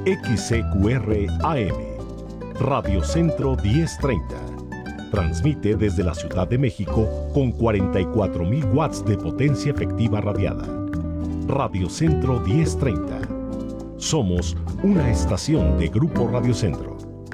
XCQR AM, Radio Centro 1030. Transmite desde la Ciudad de México con 44.000 watts de potencia efectiva radiada. Radio Centro 1030. Somos una estación de Grupo Radio Centro.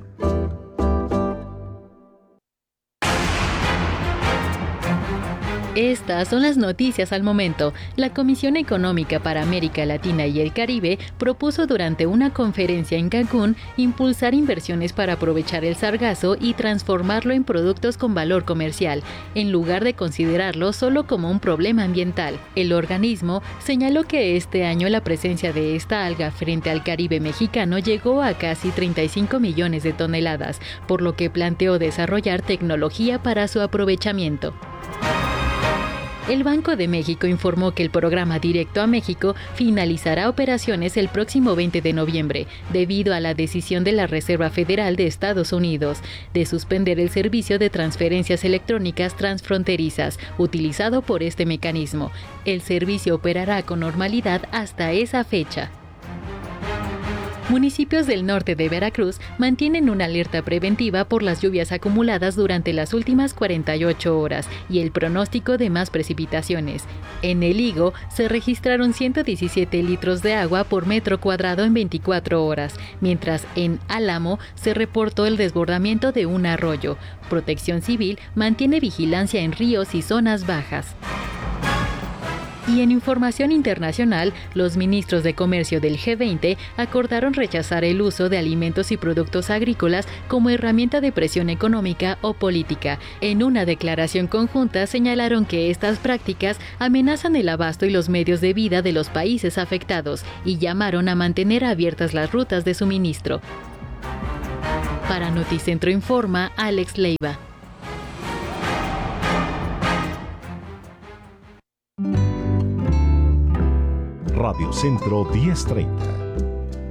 Estas son las noticias al momento. La Comisión Económica para América Latina y el Caribe propuso durante una conferencia en Cancún impulsar inversiones para aprovechar el sargazo y transformarlo en productos con valor comercial, en lugar de considerarlo solo como un problema ambiental. El organismo señaló que este año la presencia de esta alga frente al Caribe mexicano llegó a casi 35 millones de toneladas, por lo que planteó desarrollar tecnología para su aprovechamiento. El Banco de México informó que el programa Directo a México finalizará operaciones el próximo 20 de noviembre, debido a la decisión de la Reserva Federal de Estados Unidos de suspender el servicio de transferencias electrónicas transfronterizas utilizado por este mecanismo. El servicio operará con normalidad hasta esa fecha. Municipios del norte de Veracruz mantienen una alerta preventiva por las lluvias acumuladas durante las últimas 48 horas y el pronóstico de más precipitaciones. En El Higo se registraron 117 litros de agua por metro cuadrado en 24 horas, mientras en Álamo se reportó el desbordamiento de un arroyo. Protección Civil mantiene vigilancia en ríos y zonas bajas. Y en información internacional, los ministros de Comercio del G20 acordaron rechazar el uso de alimentos y productos agrícolas como herramienta de presión económica o política. En una declaración conjunta señalaron que estas prácticas amenazan el abasto y los medios de vida de los países afectados y llamaron a mantener abiertas las rutas de suministro. Para Noticentro Informa, Alex Leiva. Radio Centro 1030.